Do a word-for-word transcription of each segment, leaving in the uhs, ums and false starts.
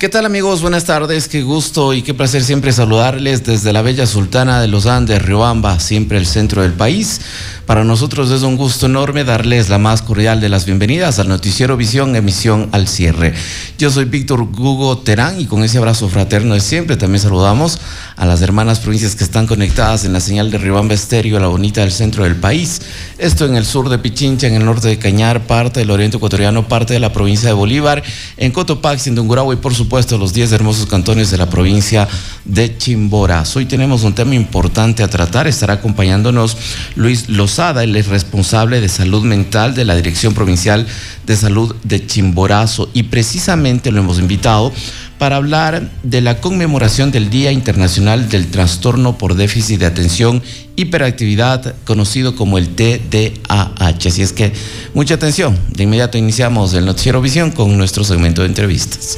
¿Qué tal, amigos? Buenas tardes, qué gusto y qué placer siempre saludarles desde la bella Sultana de los Andes, Riobamba, siempre el centro del país. Para nosotros es un gusto enorme darles la más cordial de las bienvenidas al Noticiero Visión, emisión al cierre. Yo soy Víctor Hugo Terán y con ese abrazo fraterno de siempre también saludamos a las hermanas provincias que están conectadas en la señal de Riobamba Estéreo, la bonita del centro del país. Esto en el sur de Pichincha, en el norte de Cañar, parte del oriente ecuatoriano, parte de la provincia de Bolívar, en Cotopaxi, en Tungurahua y por supuesto los diez hermosos cantones de la provincia de Chimborazo. Hoy tenemos un tema importante a tratar. Estará acompañándonos Luis Lozada, él es responsable de salud mental de la Dirección Provincial de Salud de Chimborazo y precisamente lo hemos invitado para hablar de la conmemoración del Día Internacional del Trastorno por Déficit de Atención Hiperactividad, conocido como el T D A H. Así es que mucha atención. De inmediato iniciamos el Noticiero Visión con nuestro segmento de entrevistas.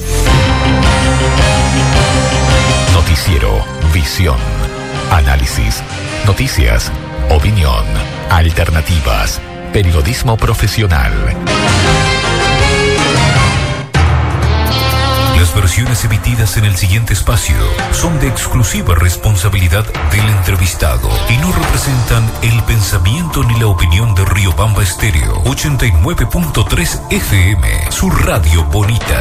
Noticiero Visión. Análisis, noticias, opinión, alternativas, periodismo profesional. Las versiones emitidas en el siguiente espacio son de exclusiva responsabilidad del entrevistado y no representan el pensamiento ni la opinión de Riobamba Estéreo ochenta y nueve punto tres F M, su radio bonita.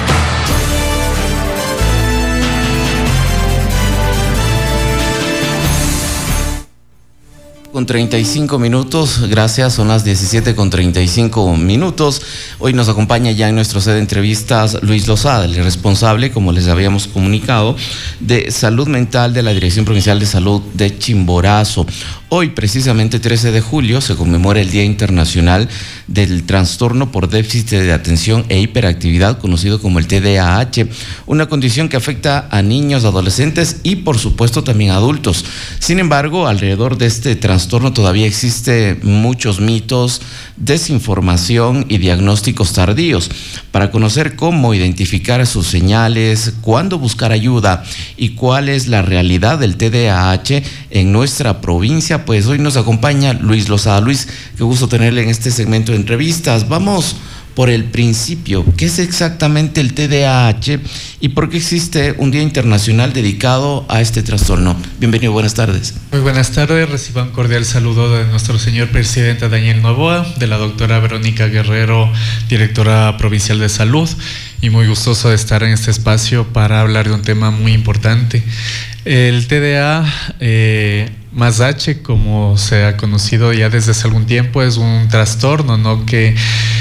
Con treinta y cinco minutos, gracias, son las diecisiete con treinta y cinco minutos. Hoy nos acompaña ya en nuestro set de entrevistas Luis Lozada, el responsable, como les habíamos comunicado, de salud mental de la Dirección Provincial de Salud de Chimborazo. Hoy, precisamente trece de julio, se conmemora el Día Internacional del Trastorno por Déficit de Atención e Hiperactividad, conocido como el T D A H, una condición que afecta a niños, adolescentes y, por supuesto, también adultos. Sin embargo, alrededor de este trastorno todavía existen muchos mitos, desinformación y diagnósticos tardíos. Para conocer cómo identificar sus señales, cuándo buscar ayuda y cuál es la realidad del T D A H en nuestra provincia, pues hoy nos acompaña Luis Lozada. Luis, qué gusto tenerle en este segmento de entrevistas. Vamos por el principio. ¿Qué es exactamente el T D A H y por qué existe un día internacional dedicado a este trastorno? Bienvenido, buenas tardes. Muy buenas tardes, reciba un cordial saludo de nuestro señor presidente Daniel Novoa, de la doctora Verónica Guerrero, directora provincial de salud, y muy gustoso de estar en este espacio para hablar de un tema muy importante. El T D A eh, más H, como se ha conocido ya desde hace algún tiempo, es un trastorno, ¿no? que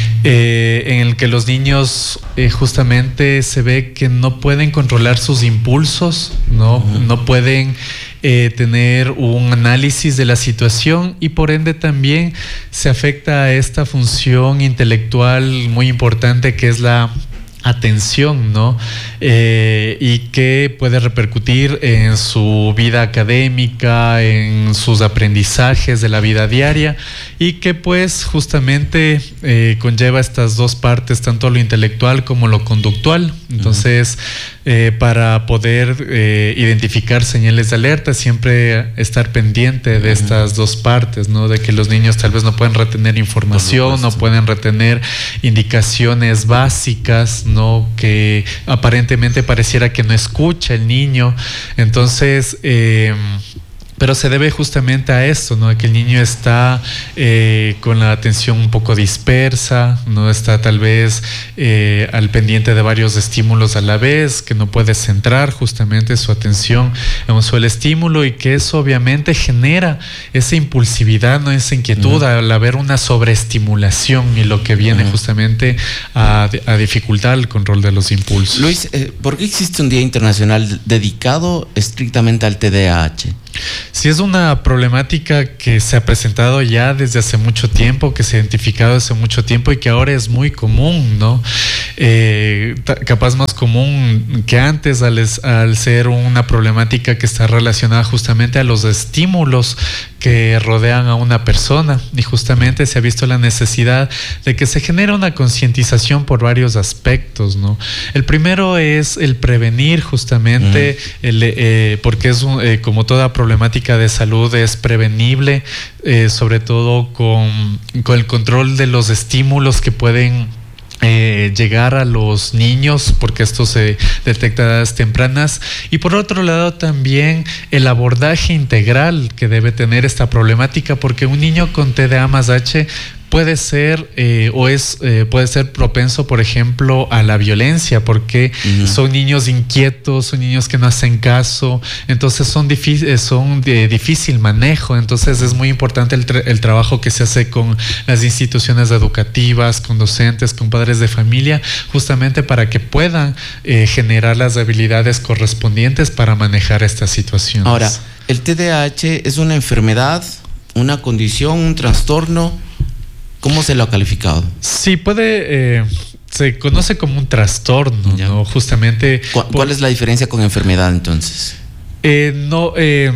Eh, en el que los niños eh, justamente se ve que no pueden controlar sus impulsos, no, uh-huh. no pueden eh, tener un análisis de la situación y por ende también se afecta a esta función intelectual muy importante que es la atención, ¿no? Eh, y que puede repercutir en su vida académica, en sus aprendizajes de la vida diaria y que pues justamente eh, conlleva estas dos partes, tanto lo intelectual como lo conductual. Entonces, eh, para poder eh, identificar señales de alerta, siempre estar pendiente de estas dos partes, ¿no? De que los niños tal vez no pueden retener información, no pueden retener indicaciones básicas, ¿no? Que aparentemente pareciera que no escucha el niño. Entonces, eh, pero se debe justamente a esto, ¿no? Que el niño está eh, con la atención un poco dispersa, no está tal vez eh, al pendiente de varios estímulos a la vez, que no puede centrar justamente su atención en un solo estímulo y que eso obviamente genera esa impulsividad, ¿no? Esa inquietud uh-huh. al haber una sobreestimulación y lo que viene uh-huh. justamente a, a dificultar el control de los impulsos. Luis, eh, ¿por qué existe un día internacional dedicado estrictamente al T D A H? Sí, es una problemática que se ha presentado ya desde hace mucho tiempo, que se ha identificado hace mucho tiempo y que ahora es muy común, ¿no? Eh, capaz más común que antes al, al ser una problemática que está relacionada justamente a los estímulos que rodean a una persona y justamente se ha visto la necesidad de que se genere una concientización por varios aspectos, ¿no? El primero es el prevenir justamente, uh-huh. el, eh, porque es un, eh, como toda problemática de salud es prevenible, eh, sobre todo con, con el control de los estímulos que pueden Eh, llegar a los niños, porque esto se detecta a edades tempranas, y por otro lado también el abordaje integral que debe tener esta problemática, porque un niño con T D A más H puede ser eh, o es eh, puede ser propenso, por ejemplo, a la violencia, porque uh-huh. son niños inquietos, son niños que no hacen caso, entonces son, difícil, son de difícil manejo. Entonces es muy importante el, tra- el trabajo que se hace con las instituciones educativas, con docentes, con padres de familia, justamente para que puedan eh, generar las habilidades correspondientes para manejar estas situaciones. Ahora, ¿el T D A H es una enfermedad, una condición, un trastorno? ¿Cómo se lo ha calificado? Sí, puede, eh, se conoce como un trastorno, ¿no? Justamente. ¿Cuál, por, ¿Cuál es la diferencia con enfermedad entonces? Eh, no, eh,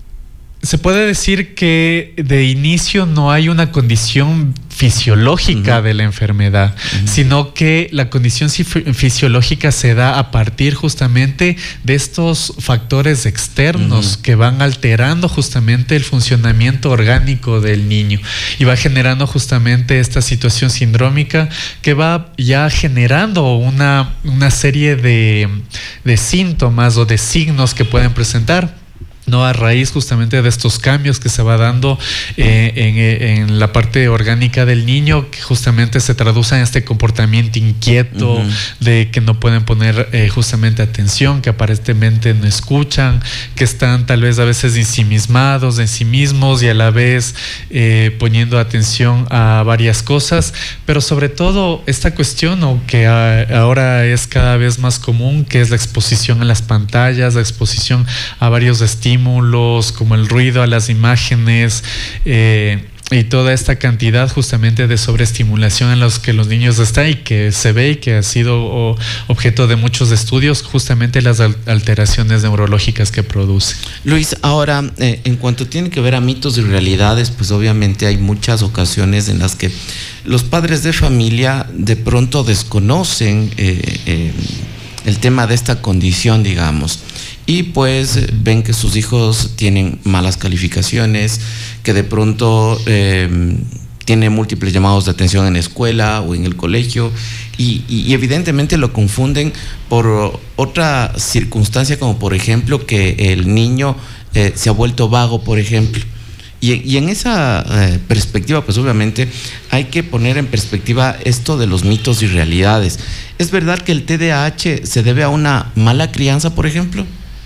se puede decir que de inicio no hay una condición fisiológica uh-huh. de la enfermedad, uh-huh. sino que la condición fisiológica se da a partir justamente de estos factores externos uh-huh. que van alterando justamente el funcionamiento orgánico del niño y va generando justamente esta situación sindrómica que va ya generando una, una serie de, de síntomas o de signos que pueden presentar, ¿no? A raíz justamente de estos cambios que se va dando eh, en, en la parte orgánica del niño, que justamente se traduce en este comportamiento inquieto, uh-huh. de que no pueden poner eh, justamente atención, que aparentemente no escuchan, que están tal vez a veces ensimismados en sí mismos y a la vez eh, poniendo atención a varias cosas, pero sobre todo esta cuestión, ¿no? que a, ahora es cada vez más común, que es la exposición a las pantallas, la exposición a varios estímulos, como el ruido, a las imágenes eh, y toda esta cantidad justamente de sobreestimulación en los que los niños están y que se ve y que ha sido o, objeto de muchos estudios, justamente las alteraciones neurológicas que produce. Luis, ahora eh, en cuanto tiene que ver a mitos y realidades, pues obviamente hay muchas ocasiones en las que los padres de familia de pronto desconocen eh, eh, el tema de esta condición, digamos. Y pues ven que sus hijos tienen malas calificaciones, que de pronto eh, tienen múltiples llamados de atención en la escuela o en el colegio y, y evidentemente lo confunden por otra circunstancia, como por ejemplo que el niño eh, se ha vuelto vago, por ejemplo. Y, y en esa eh, perspectiva, pues obviamente hay que poner en perspectiva esto de los mitos y realidades. ¿Es verdad que el T D A H se debe a una mala crianza, por ejemplo?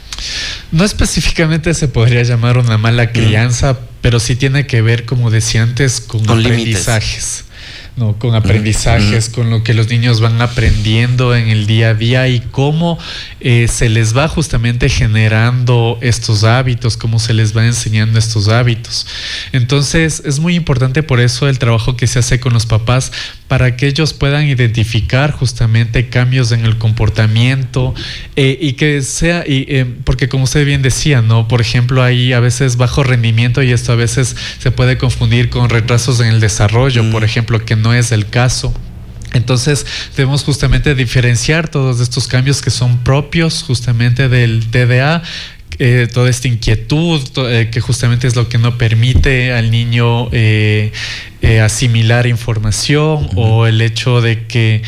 No específicamente se podría llamar una mala crianza, mm. pero sí tiene que ver, como decía antes, con, con aprendizajes. No, con aprendizajes, mm. con lo que los niños van aprendiendo en el día a día y cómo eh, se les va justamente generando estos hábitos, cómo se les va enseñando estos hábitos. Entonces es muy importante por eso el trabajo que se hace con los papás, para que ellos puedan identificar justamente cambios en el comportamiento eh, y que sea, y, eh, porque como usted bien decía, ¿no? Por ejemplo, hay a veces bajo rendimiento y esto a veces se puede confundir con retrasos en el desarrollo, mm. por ejemplo, que no es el caso. Entonces debemos justamente diferenciar todos estos cambios que son propios justamente del T D A, eh, toda esta inquietud to, eh, que justamente es lo que no permite al niño eh, eh, asimilar información, uh-huh. o el hecho de que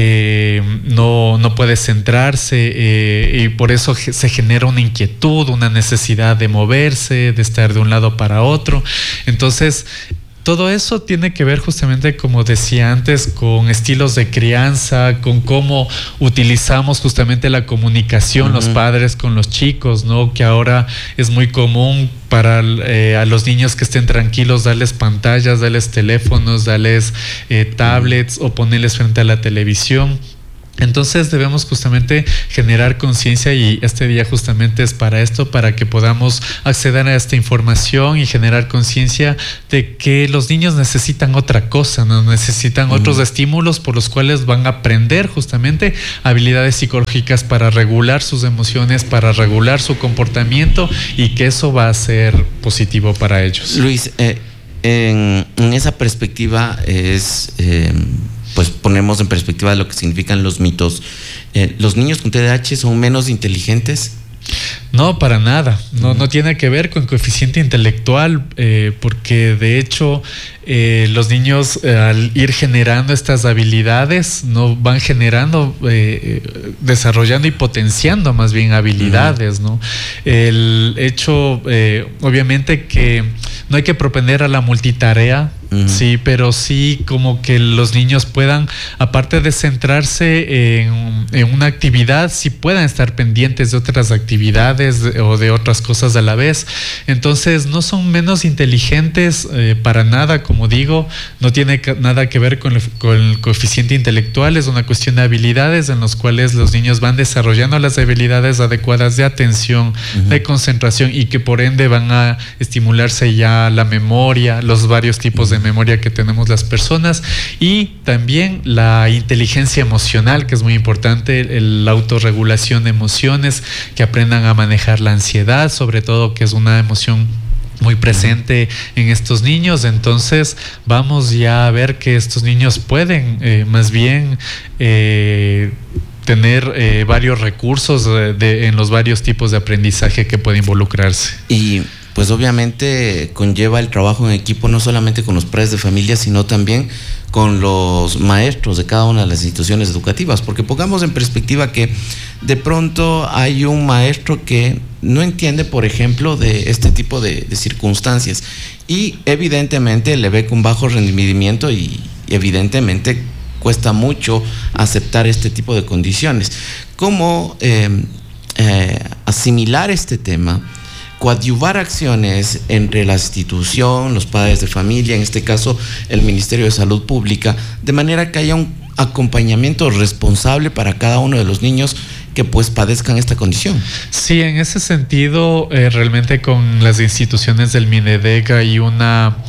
eh, no, no puede centrarse eh, y por eso se genera una inquietud, una necesidad de moverse, de estar de un lado para otro. Entonces todo eso tiene que ver justamente, como decía antes, con estilos de crianza, con cómo utilizamos justamente la comunicación, uh-huh. los padres con los chicos, ¿no? Que ahora es muy común para eh, a los niños que estén tranquilos darles pantallas, darles teléfonos, darles eh, tablets, uh-huh. o ponerles frente a la televisión. Entonces debemos justamente generar conciencia y este día justamente es para esto, para que podamos acceder a esta información y generar conciencia de que los niños necesitan otra cosa, ¿no? Necesitan mm. otros estímulos por los cuales van a aprender justamente habilidades psicológicas para regular sus emociones, para regular su comportamiento y que eso va a ser positivo para ellos. Luis, eh, en, en esa perspectiva es... Eh, pues ponemos en perspectiva de lo que significan los mitos. Eh, ¿Los niños con T D A H son menos inteligentes? No, para nada. No, no tiene que ver con coeficiente intelectual, eh, porque de hecho eh, los niños eh, al ir generando estas habilidades no van generando, eh, desarrollando y potenciando más bien habilidades, ¿no? El hecho, eh, obviamente que no hay que propender a la multitarea. Uh-huh. Sí, pero sí como que los niños puedan, aparte de centrarse en, en una actividad, sí puedan estar pendientes de otras actividades de, o de otras cosas a la vez. Entonces no son menos inteligentes eh, para nada, como digo, no tiene que, nada que ver con el, con el coeficiente intelectual, es una cuestión de habilidades en las cuales los niños van desarrollando las habilidades adecuadas de atención, uh-huh. de concentración, y que por ende van a estimularse ya la memoria, los varios tipos de de memoria que tenemos las personas, y también la inteligencia emocional, que es muy importante, el, la autorregulación de emociones, que aprendan a manejar la ansiedad, sobre todo, que es una emoción muy presente en estos niños. Entonces vamos ya a ver que estos niños pueden eh, más bien eh, tener eh, varios recursos de, de, en los varios tipos de aprendizaje que puede involucrarse. Y pues obviamente conlleva el trabajo en equipo no solamente con los padres de familia, sino también con los maestros de cada una de las instituciones educativas, porque pongamos en perspectiva que de pronto hay un maestro que no entiende, por ejemplo, de este tipo de, de circunstancias, y evidentemente le ve con bajo rendimiento y evidentemente cuesta mucho aceptar este tipo de condiciones. ¿Cómo eh, eh, asimilar este tema? Coadyuvar acciones entre la institución, los padres de familia, en este caso el Ministerio de Salud Pública, de manera que haya un acompañamiento responsable para cada uno de los niños que pues padezcan esta condición. Sí, en ese sentido, eh, realmente con las instituciones del MINEDEC hay una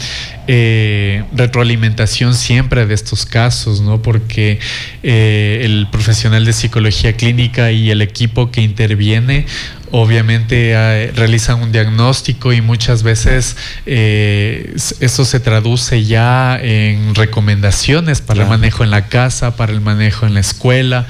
eh, retroalimentación siempre de estos casos, ¿no? Porque eh, el profesional de psicología clínica y el equipo que interviene obviamente eh, realizan un diagnóstico, y muchas veces eh, eso se traduce ya en recomendaciones para claro. el manejo en la casa, para el manejo en la escuela,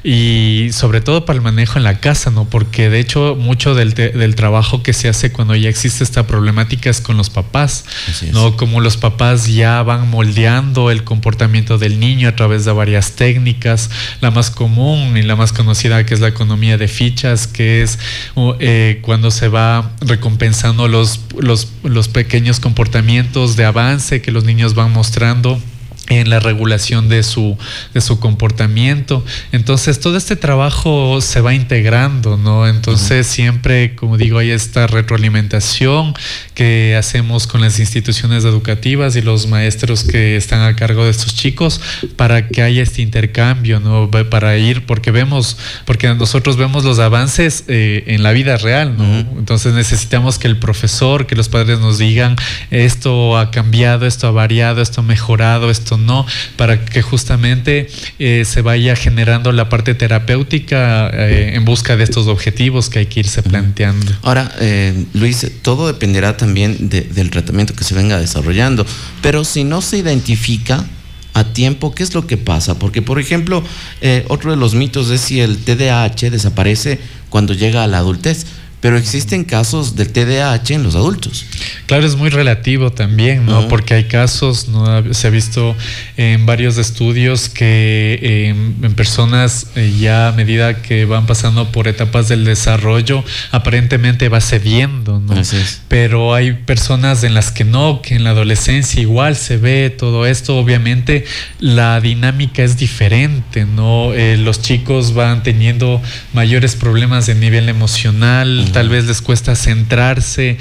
y sobre todo para el manejo en la casa, ¿no? Porque de hecho mucho del, te, del trabajo que se hace cuando ya existe esta problemática es con los papás, ¿no? Como los papás ya van moldeando el comportamiento del niño a través de varias técnicas, la más común y la más conocida, que es la economía de fichas, que es Eh, cuando se va recompensando los, los, los pequeños comportamientos de avance que los niños van mostrando en la regulación de su, de su comportamiento. Entonces todo este trabajo se va integrando, ¿no? Entonces uh-huh. siempre, como digo, hay esta retroalimentación que hacemos con las instituciones educativas y los maestros que están a cargo de estos chicos, para que haya este intercambio, ¿no? Para ir, porque vemos, porque nosotros vemos los avances eh, en la vida real, ¿no? Uh-huh. Entonces necesitamos que el profesor, que los padres nos digan, esto ha cambiado, esto ha variado, esto ha mejorado, esto no, para que justamente eh, se vaya generando la parte terapéutica eh, en busca de estos objetivos que hay que irse planteando. Ahora, eh, Luis, todo dependerá también de, del tratamiento que se venga desarrollando, pero si no se identifica a tiempo, ¿qué es lo que pasa? Porque, por ejemplo, eh, otro de los mitos es si el T D A H desaparece cuando llega a la adultez, pero existen casos de T D A H en los adultos. Claro, es muy relativo también, ¿no? Uh-huh. Porque hay casos, ¿no? Se ha visto en varios estudios que eh, en personas eh, ya a medida que van pasando por etapas del desarrollo, aparentemente va cediendo, ¿no? Así es. Pero hay personas en las que no, que en la adolescencia igual se ve todo esto. Obviamente la dinámica es diferente, ¿no? Eh, los chicos van teniendo mayores problemas de nivel emocional, uh-huh. tal vez les cuesta centrarse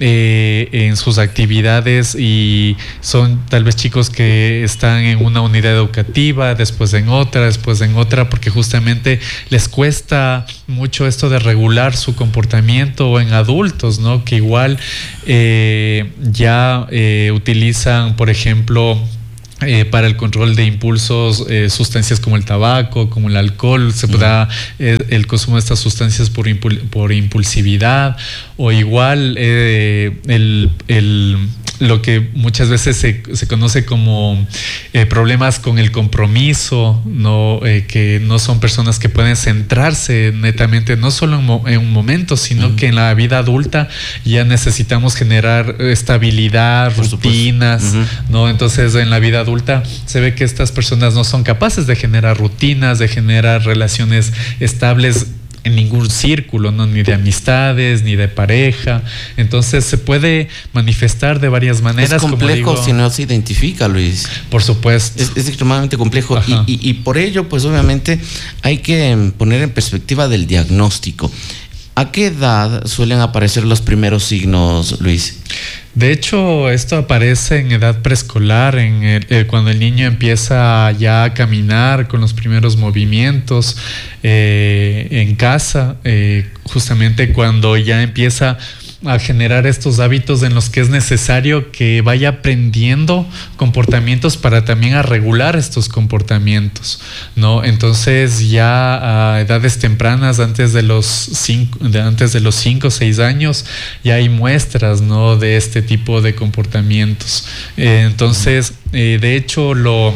Eh, en sus actividades, y son tal vez chicos que están en una unidad educativa, después en otra, después en otra, porque justamente les cuesta mucho esto de regular su comportamiento, o en adultos, ¿no? Que igual eh, ya eh, utilizan, por ejemplo, Eh, para el control de impulsos, eh, sustancias como el tabaco, como el alcohol, se da eh, el consumo de estas sustancias por, impul por impulsividad, o igual eh, el, el lo que muchas veces se, se conoce como eh, problemas con el compromiso, ¿no? Eh, que no son personas que pueden centrarse netamente, no solo en, mo en un momento, sino uh-huh. que en la vida adulta ya necesitamos generar estabilidad, Por rutinas, uh-huh. ¿no? Entonces en la vida adulta se ve que estas personas no son capaces de generar rutinas, de generar relaciones estables en ningún círculo, ¿no? Ni de amistades, ni de pareja. Entonces se puede manifestar de varias maneras. Es complejo como digo, si no se identifica, Luis. Por supuesto. Es, es extremadamente complejo y, y, y por ello, pues obviamente hay que poner en perspectiva del diagnóstico. ¿A qué edad suelen aparecer los primeros signos, Luis? De hecho, esto aparece en edad preescolar, en el, eh, cuando el niño empieza ya a caminar con los primeros movimientos eh, en casa, eh, justamente cuando ya empieza a generar estos hábitos en los que es necesario que vaya aprendiendo comportamientos para también a regular estos comportamientos, ¿no? Entonces ya a edades tempranas, antes de los cinco, de, antes de los cinco o seis años, ya hay muestras, ¿no? De este tipo de comportamientos. Eh, entonces, eh, de hecho, lo...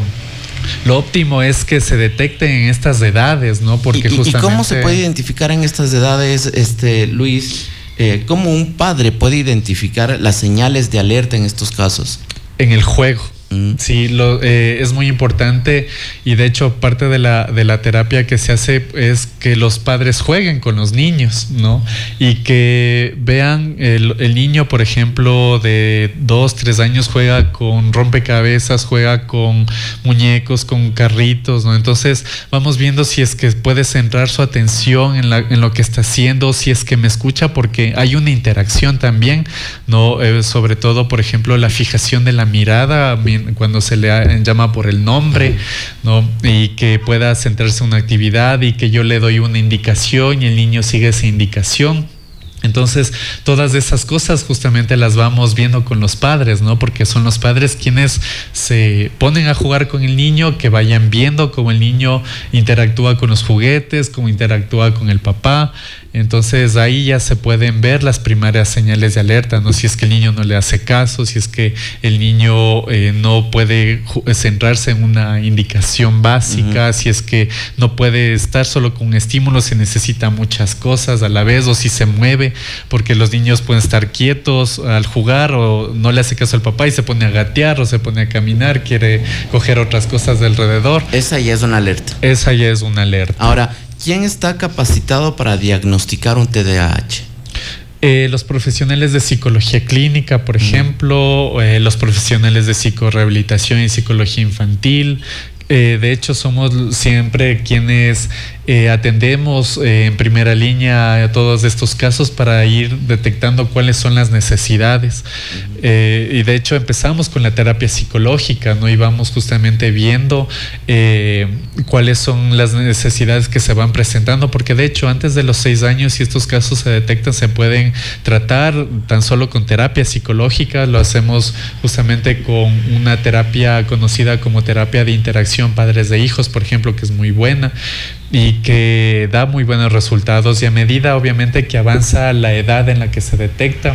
Lo óptimo es que se detecten en estas edades, ¿no? Porque ¿Y, justamente... ¿Y cómo se puede identificar en estas edades, este, Luis? Eh, ¿Cómo un padre puede identificar las señales de alerta en estos casos? En el juego. Sí, lo, eh, es muy importante y de hecho parte de la, de la terapia que se hace es que los padres jueguen con los niños, ¿no? Y que vean el, el niño, por ejemplo, de dos, tres años juega con rompecabezas, juega con muñecos, con carritos, ¿no? Entonces vamos viendo si es que puede centrar su atención en, la, en lo que está haciendo, si es que me escucha, porque hay una interacción también, ¿no? Eh, sobre todo, por ejemplo, la fijación de la mirada cuando se le llama por el nombre, ¿no? Y que pueda centrarse en una actividad y que yo le doy una indicación y el niño sigue esa indicación. Entonces, todas esas cosas justamente las vamos viendo con los padres, ¿no? Porque son los padres quienes se ponen a jugar con el niño, que vayan viendo cómo el niño interactúa con los juguetes, cómo interactúa con el papá. Entonces ahí ya se pueden ver las primeras señales de alerta, ¿no? Si es que el niño no le hace caso, si es que el niño eh, no puede centrarse en una indicación básica, uh-huh. si es que no puede estar solo con un estímulo, se necesita muchas cosas a la vez, o si se mueve, porque los niños pueden estar quietos al jugar o no le hace caso al papá y se pone a gatear o se pone a caminar, quiere coger otras cosas de alrededor. Esa ya es una alerta. Esa ya es una alerta. Ahora, ¿quién está capacitado para diagnosticar un T D A H? Eh, los profesionales de psicología clínica, por ejemplo, eh, los profesionales de psicorrehabilitación y psicología infantil. Eh, de hecho, somos siempre quienes eh, atendemos eh, en primera línea a todos estos casos para ir detectando cuáles son las necesidades. Eh, y de hecho empezamos con la terapia psicológica, ¿no? Y vamos justamente viendo eh, cuáles son las necesidades que se van presentando, porque de hecho antes de los seis años, si estos casos se detectan, se pueden tratar tan solo con terapia psicológica. Lo hacemos justamente con una terapia conocida como terapia de interacción padres de hijos, por ejemplo, que es muy buena y que da muy buenos resultados, y a medida obviamente que avanza la edad en la que se detecta,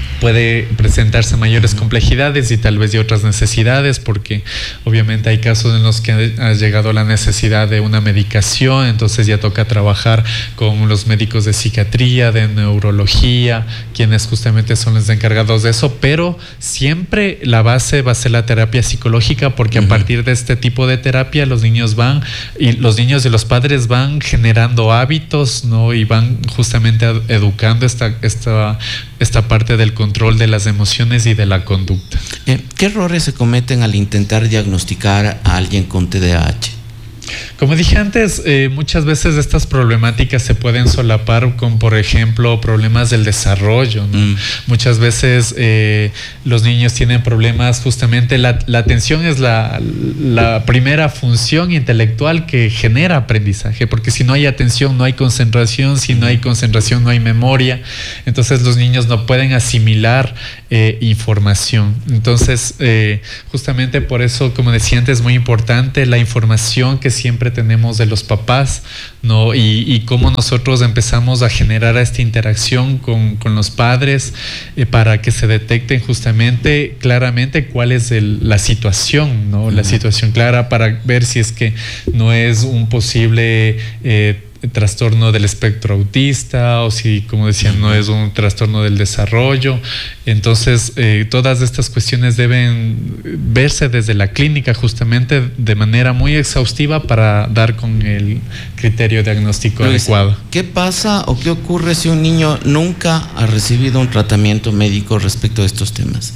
puede presentarse mayores complejidades y tal vez de otras necesidades, porque obviamente hay casos en los que ha llegado la necesidad de una medicación, entonces ya toca trabajar con los médicos de psiquiatría, de neurología, quienes justamente son los encargados de eso, pero siempre la base va a ser la terapia psicológica, porque uh-huh. a partir de este tipo de terapia los niños van, y los niños y los padres van generando hábitos, ¿no? Y van justamente educando esta, esta, esta parte del control control de las emociones y de la conducta. ¿Qué errores se cometen al intentar diagnosticar a alguien con T D A H? Como dije antes, eh, muchas veces estas problemáticas se pueden solapar con, por ejemplo, problemas del desarrollo, ¿no? Mm. Muchas veces eh, los niños tienen problemas, justamente la, la atención es la, la primera función intelectual que genera aprendizaje, porque si no hay atención no hay concentración, si no hay concentración no hay memoria, entonces los niños no pueden asimilar eh, información. Entonces, eh, justamente por eso, como decía antes, es muy importante la información que siempre tenemos de los papás, ¿no? Y, y cómo nosotros empezamos a generar esta interacción con, con los padres eh, para que se detecten justamente claramente cuál es el, la situación, ¿no? La situación clara para ver si es que no es un posible eh, trastorno del espectro autista o si, como decían, no es un trastorno del desarrollo. Entonces, eh, todas estas cuestiones deben verse desde la clínica justamente de manera muy exhaustiva para dar con el criterio diagnóstico Luis, adecuado. ¿Qué pasa o qué ocurre si un niño nunca ha recibido un tratamiento médico respecto a estos temas?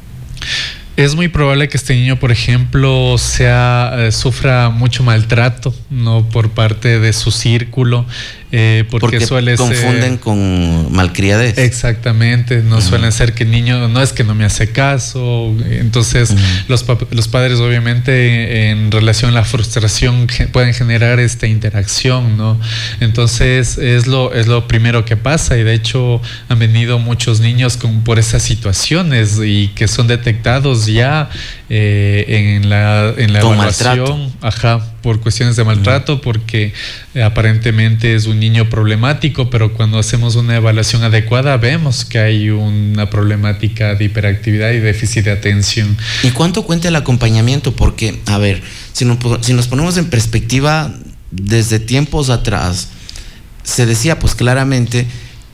Es muy probable que este niño, por ejemplo, sea eh, sufra mucho maltrato, ¿no? Por parte de su círculo, eh, porque, porque suele confunden ser, con malcriadez. Exactamente, no uh-huh. suelen ser que el niño no es que no me hace caso. Entonces, uh-huh. los, los padres, obviamente, en relación a la frustración, pueden generar esta interacción, ¿no? Entonces, es lo, es lo primero que pasa, y de hecho han venido muchos niños con, por esas situaciones y que son detectados ya eh, en la, en la evaluación, ajá, por cuestiones de maltrato, porque eh, aparentemente es un niño problemático, pero cuando hacemos una evaluación adecuada vemos que hay una problemática de hiperactividad y déficit de atención. ¿Y cuánto cuenta el acompañamiento? Porque, a ver, si nos, si nos ponemos en perspectiva, desde tiempos atrás se decía pues claramente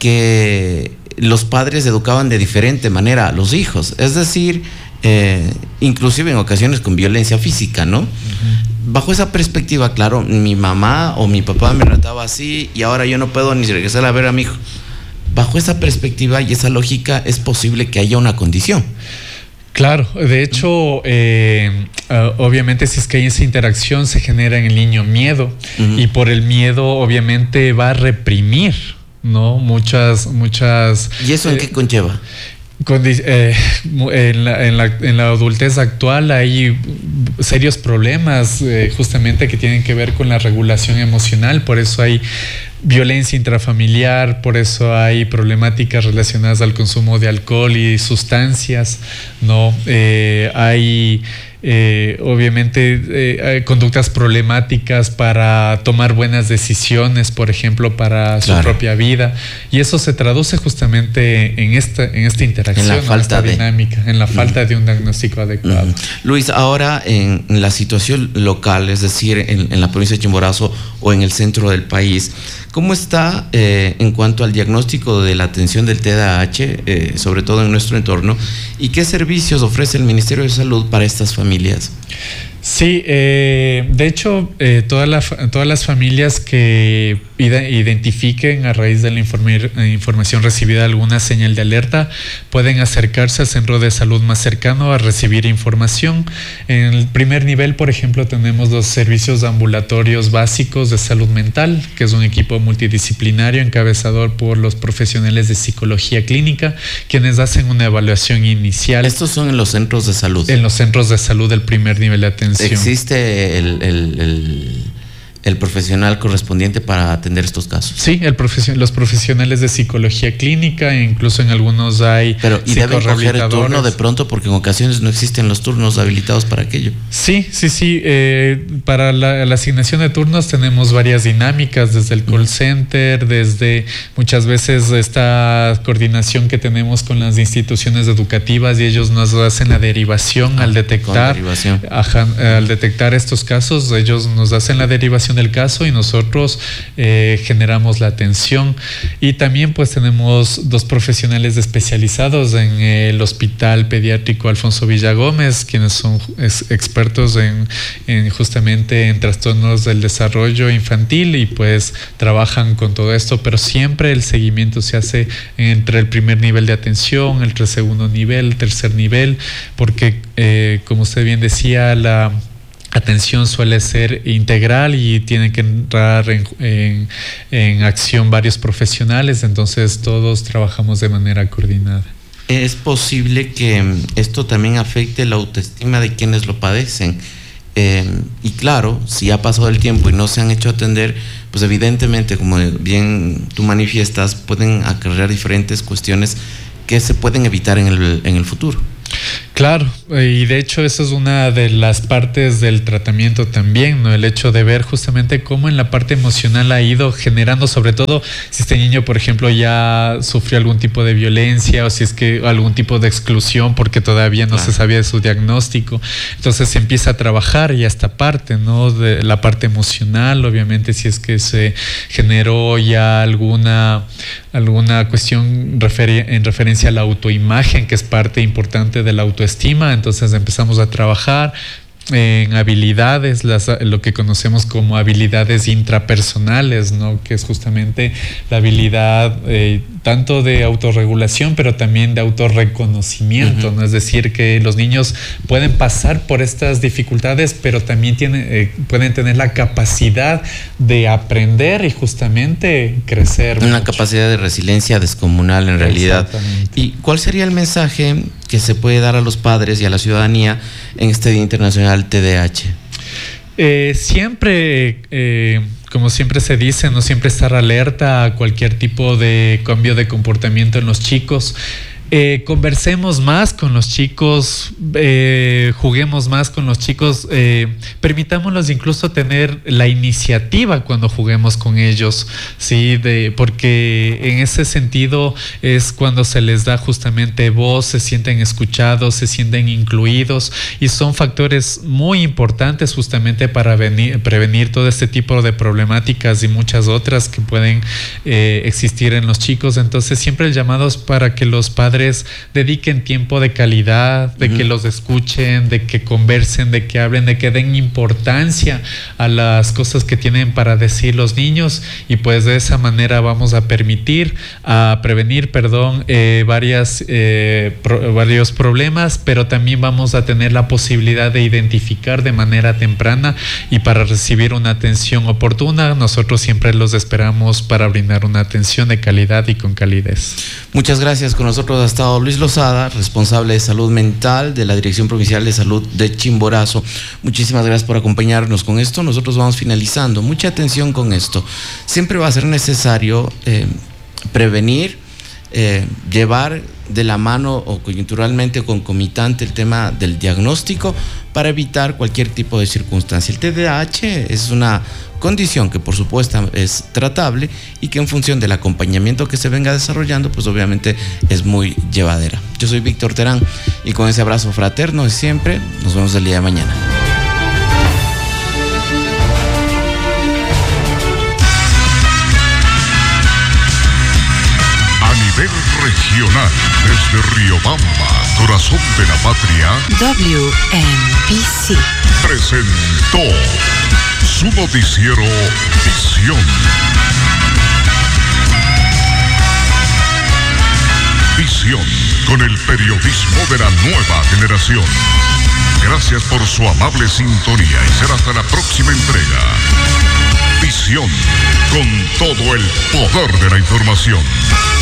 que los padres educaban de diferente manera a los hijos, es decir, eh, inclusive en ocasiones con violencia física, ¿no? Uh-huh. Bajo esa perspectiva, claro, mi mamá o mi papá me trataba así y ahora yo no puedo ni regresar a ver a mi hijo. Bajo esa perspectiva y esa lógica, es posible que haya una condición. Claro, de hecho, eh, uh, obviamente si es que hay esa interacción se genera en el niño miedo, uh-huh. y por el miedo obviamente va a reprimir, ¿no? Muchas, muchas... ¿Y eso en eh, qué conlleva? Con, eh, en, la, en, la, en la adultez actual hay serios problemas eh, justamente que tienen que ver con la regulación emocional, por eso hay violencia intrafamiliar, por eso hay problemáticas relacionadas al consumo de alcohol y sustancias, ¿no? Eh, hay eh, obviamente eh, conductas problemáticas para tomar buenas decisiones, por ejemplo, para su claro. propia vida, y eso se traduce justamente en esta, en esta interacción, en la falta esta de... dinámica, en la falta uh-huh. de un diagnóstico adecuado. Uh-huh. Luis, ahora en, en la situación local, es decir, en, en la provincia de Chimborazo o en el centro del país, ¿cómo está eh, en cuanto al diagnóstico de la atención del T D A H, eh, sobre todo en nuestro entorno, y qué servicios ofrece el Ministerio de Salud para estas familias? Sí, eh, de hecho, eh, todas, la, todas las familias que identifiquen a raíz de la informe, información recibida alguna señal de alerta pueden acercarse al centro de salud más cercano a recibir información. En el primer nivel, por ejemplo, tenemos los servicios ambulatorios básicos de salud mental, que es un equipo multidisciplinario encabezado por los profesionales de psicología clínica, quienes hacen una evaluación inicial. Estos son en los centros de salud. En los centros de salud del primer nivel de atención. ¿Existe el, el, el, el profesional correspondiente para atender estos casos? Sí, el profesion, los profesionales de psicología clínica, e incluso en algunos hay. Pero ¿y deben coger el turno de pronto? Porque en ocasiones no existen los turnos habilitados para aquello. Sí, sí, sí. Eh, para la, la asignación de turnos tenemos varias dinámicas, desde el call center, desde muchas veces esta coordinación que tenemos con las instituciones educativas, y ellos nos hacen la derivación ah, al detectar. Derivación. Ajá, al detectar estos casos, ellos nos hacen la derivación del caso y nosotros eh, generamos la atención. Y también pues tenemos dos profesionales especializados en el Hospital Pediátrico Alfonso Villagómez, quienes son ex expertos en, en justamente en trastornos del desarrollo infantil, y pues trabajan con todo esto, pero siempre el seguimiento se hace entre el primer nivel de atención, el segundo nivel, el tercer nivel, porque eh, como usted bien decía, la atención suele ser integral y tienen que entrar en, en, en acción varios profesionales, entonces todos trabajamos de manera coordinada. ¿Es posible que esto también afecte la autoestima de quienes lo padecen? Eh, y claro, si ha pasado el tiempo y no se han hecho atender, pues evidentemente, como bien tú manifiestas, pueden acarrear diferentes cuestiones que se pueden evitar en el, en el futuro. Claro, Y de hecho eso es una de las partes del tratamiento también, ¿no? El hecho de ver justamente cómo en la parte emocional ha ido generando, sobre todo si este niño, por ejemplo, ya sufrió algún tipo de violencia o si es que algún tipo de exclusión porque todavía no claro. se sabía de su diagnóstico. Entonces se empieza a trabajar ya esta parte, ¿no? De la parte emocional, obviamente, si es que se generó ya alguna, alguna cuestión referi- en referencia a la autoimagen, que es parte importante de la autoestima. Entonces empezamos a trabajar en habilidades, las, lo que conocemos como habilidades intrapersonales, ¿no? Que es justamente la habilidad eh, tanto de autorregulación, pero también de autorreconocimiento, uh-huh. ¿no? Es decir, que los niños pueden pasar por estas dificultades, pero también tienen, eh, pueden tener la capacidad de aprender y justamente crecer. Una mucho. capacidad de resiliencia descomunal en realidad. ¿Y cuál sería el mensaje que se puede dar a los padres y a la ciudadanía en este Día Internacional T D A H? Eh, siempre, eh, como siempre se dice, no siempre estar alerta a cualquier tipo de cambio de comportamiento en los chicos. Eh, conversemos más con los chicos, eh, juguemos más con los chicos, eh, permitámoslos incluso tener la iniciativa cuando juguemos con ellos, ¿sí? De, porque en ese sentido es cuando se les da justamente voz, se sienten escuchados, se sienten incluidos y son factores muy importantes justamente para venir, prevenir todo este tipo de problemáticas y muchas otras que pueden eh, existir en los chicos. Entonces siempre el llamado es para que los padres dediquen tiempo de calidad, de uh-huh. que los escuchen, de que conversen, de que hablen, de que den importancia a las cosas que tienen para decir los niños y pues de esa manera vamos a permitir, a prevenir, perdón, eh, varias, eh, pro, varios problemas, pero también vamos a tener la posibilidad de identificar de manera temprana y para recibir una atención oportuna. Nosotros siempre los esperamos para brindar una atención de calidad y con calidez. Muchas gracias. Con nosotros ha estado Luis Lozada, responsable de salud mental de la Dirección Provincial de Salud de Chimborazo. Muchísimas gracias por acompañarnos con esto. Nosotros vamos finalizando. Mucha atención con esto. Siempre va a ser necesario eh, prevenir, eh, llevar de la mano o coyunturalmente o concomitante el tema del diagnóstico para evitar cualquier tipo de circunstancia. El T D A H es una condición que por supuesto es tratable y que en función del acompañamiento que se venga desarrollando, pues obviamente es muy llevadera. Yo soy Víctor Terán y con ese abrazo fraterno de siempre, nos vemos el día de mañana. A nivel regional, desde Riobamba, corazón de la patria, W M P C presentó su noticiero Visión. Visión con el periodismo de la nueva generación. Gracias por su amable sintonía y será hasta la próxima entrega. Visión con todo el poder de la información.